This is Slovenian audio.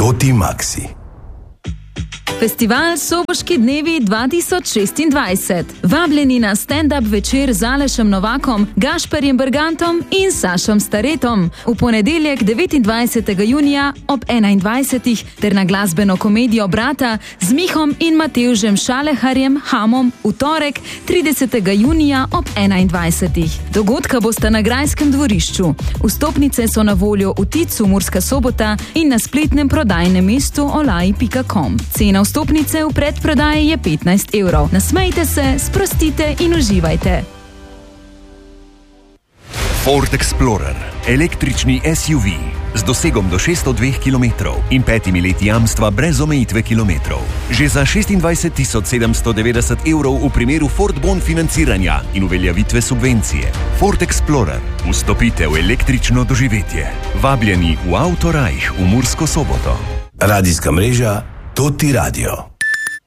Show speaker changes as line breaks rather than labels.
Toti Maxi.
Festival Soboški dnevi 2026. Vabljeni na stand-up večer z Alešem Novakom, Gašperjem Bergantom in Sašom Staretom v ponedeljek 29. junija ob 21. ter na glasbeno komedijo Brata z Mihom in Matevžem Šaleharjem Hamom v torek 30. junija ob 21. Dogodka bosta na Grajskem dvorišču. Vstopnice so na voljo v Ticu Murska Sobota in na spletnem prodajnem mestu olai.com. Cena vstopnice v predprodaji je 15 evrov. Nasmejte se, sprostite in uživajte.
Ford Explorer, električni SUV z dosegom do 602 km in 5 leti jamstva brez omejitve kilometrov. Že za 26.790 evrov v primeru Ford Bon financiranja in uveljavitve subvencije. Ford Explorer. Vstopite v električno doživetje. Vabljeni v Autorajh v Mursko Soboto.
Radijska mreža Toti Radio.